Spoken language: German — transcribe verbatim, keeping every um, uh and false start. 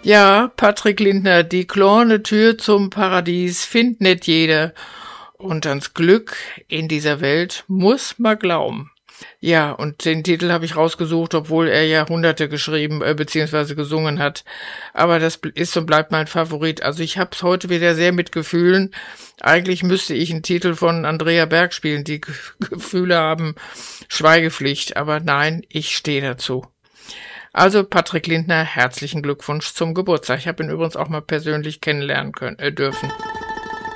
Ja, Patrick Lindner, die kleine Tür zum Paradies findet nicht jeder. Und ans Glück in dieser Welt muss man glauben. Ja, und den Titel habe ich rausgesucht, obwohl er Jahrhunderte geschrieben äh, bzw. gesungen hat. Aber das ist und bleibt mein Favorit. Also ich habe es heute wieder sehr mit Gefühlen. Eigentlich müsste ich einen Titel von Andrea Berg spielen. Die G- Gefühle haben Schweigepflicht. Aber nein, ich stehe dazu. Also Patrick Lindner, herzlichen Glückwunsch zum Geburtstag. Ich habe ihn übrigens auch mal persönlich kennenlernen können, äh, dürfen.